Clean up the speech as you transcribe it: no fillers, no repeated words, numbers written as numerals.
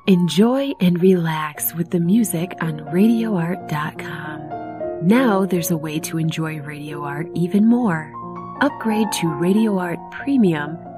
Enjoy and relax with the music on RadioArt.com. Now there's a way to enjoy Radio Art even more. Upgrade to Radio Art Premium